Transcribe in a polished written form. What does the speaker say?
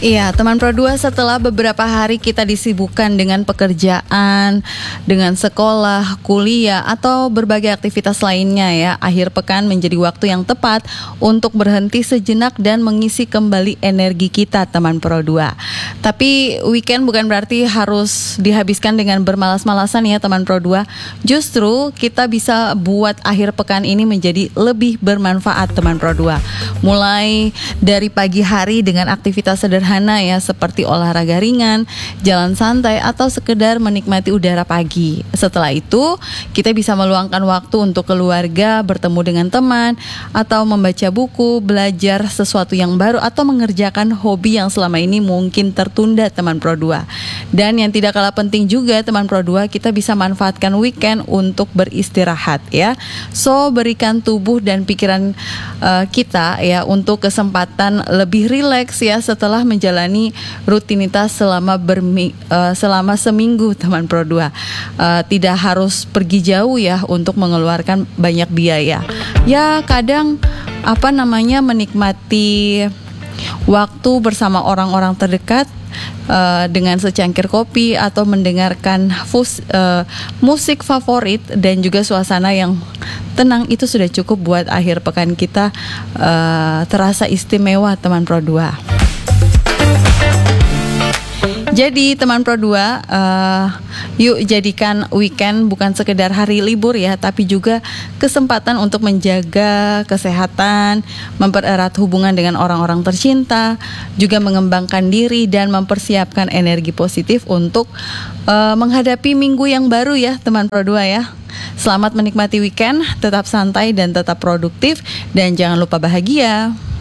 Iya, teman Pro 2, setelah beberapa hari kita disibukkan dengan pekerjaan, dengan sekolah, kuliah, atau berbagai aktivitas lainnya ya, akhir pekan menjadi waktu yang tepat untuk berhenti sejenak dan mengisi kembali energi kita, teman Pro 2. Tapi weekend bukan berarti harus dihabiskan dengan bermalas-malasan ya, teman Pro 2. Justru kita bisa buat akhir pekan ini menjadi lebih bermanfaat, teman Pro 2. Mulai dari pagi hari dengan aktivitas sederhana ya, seperti olahraga ringan, jalan santai, atau sekedar menikmati udara pagi. Setelah itu, kita bisa meluangkan waktu untuk keluarga, bertemu dengan teman, atau membaca buku, belajar sesuatu yang baru, atau mengerjakan hobi yang selama ini mungkin tertunda, teman Pro 2. Dan yang tidak kalah penting juga, teman Pro 2, kita bisa manfaatkan weekend untuk beristirahat ya. So, berikan tubuh dan pikiran kita ya untuk kesempatan lebih rileks ya setelah menjalani rutinitas selama seminggu, teman Pro 2. Tidak harus pergi jauh ya untuk mengeluarkan banyak biaya. Ya kadang menikmati waktu bersama orang-orang terdekat dengan secangkir kopi atau mendengarkan musik favorit dan juga suasana yang tenang, itu sudah cukup buat akhir pekan kita terasa istimewa, teman Pro 2. Jadi teman Pro 2, yuk jadikan weekend bukan sekedar hari libur ya, tapi juga kesempatan untuk menjaga kesehatan, mempererat hubungan dengan orang-orang tercinta, juga mengembangkan diri dan mempersiapkan energi positif untuk menghadapi minggu yang baru ya, teman Pro 2 ya. Selamat menikmati weekend, tetap santai dan tetap produktif, dan jangan lupa bahagia.